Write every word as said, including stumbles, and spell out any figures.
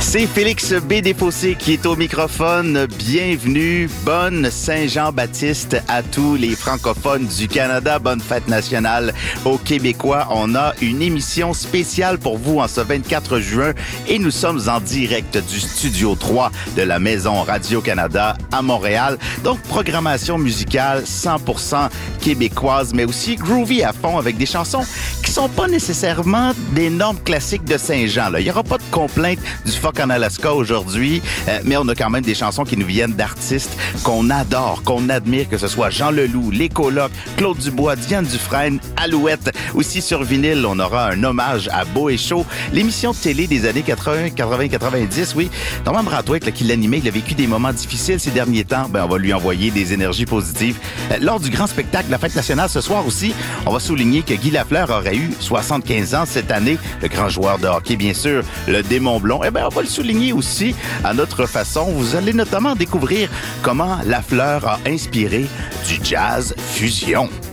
C'est Félix B. Desfossés qui est au microphone. Bienvenue, bonne Saint-Jean-Baptiste à tous les francophones du Canada. Bonne fête nationale aux Québécois. On a une émission spéciale pour vous en ce vingt-quatre juin et nous sommes en direct du Studio trois de la Maison Radio-Canada à Montréal. Donc, programmation musicale cent pour cent québécoise, mais aussi groovy à fond avec des chansons qui sont pas nécessairement des normes classiques de Saint-Jean. Là. Il n'y aura pas de complainte du phoque en Alaska aujourd'hui, euh, mais on a quand même des chansons qui nous viennent d'artistes qu'on adore, qu'on admire, que ce soit Jean Leloup, Les Colocs, Claude Dubois, Diane Dufresne, Alouette. Aussi sur vinyle, on aura un hommage à Beau et Chaud, l'émission de télé des années quatre-vingts, quatre-vingts, quatre-vingt-dix, oui. Norman Brathwaite, là, qui l'animait, il a vécu des moments difficiles ces derniers temps. Ben, on va lui envoyer des énergies positives. Euh, lors du grand spectacle de la Fête nationale ce soir aussi, on va souligner que Guy Lafleur aurait eu soixante-quinze ans cette année. Le grand joueur de hockey, bien sûr, le démon blond. Eh bien, on va le souligner aussi à notre façon. Vous allez notamment découvrir comment Lafleur a inspiré du jazz fusion.